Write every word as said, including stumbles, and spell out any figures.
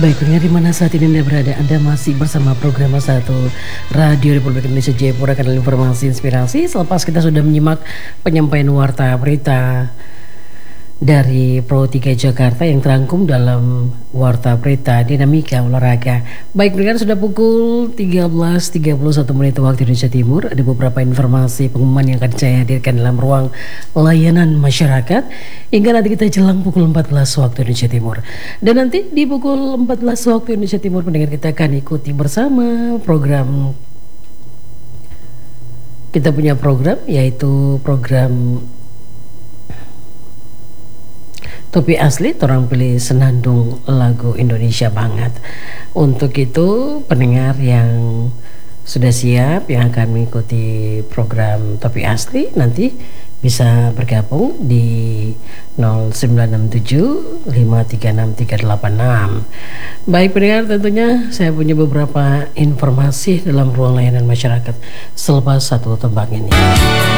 Baik, pendengar di mana saat ini Anda berada, Anda masih bersama program satu Radio Republik Indonesia Jayapura, kanal informasi inspirasi. Selepas kita sudah menyimak penyampaian warta berita dari Pro tiga Jakarta yang terangkum dalam warta berita dinamika olahraga. Baik, pendengar, sudah pukul tiga belas tiga puluh satu menit waktu Indonesia Timur. Ada beberapa informasi pengumuman yang akan saya hadirkan dalam ruang layanan masyarakat hingga nanti kita jelang pukul empat belas waktu Indonesia Timur. Dan nanti di pukul empat belas waktu Indonesia Timur, pendengar, kita akan ikuti bersama program. Kita punya program yaitu program Topi Asli, Torang Pilih Senandung Lagu Indonesia Banget. Untuk itu, pendengar yang sudah siap yang akan mengikuti program Topi Asli nanti bisa bergabung di nol sembilan enam tujuh lima tiga enam tiga delapan enam. Baik, pendengar, tentunya saya punya beberapa informasi dalam ruang layanan masyarakat selepas satu tembang ini.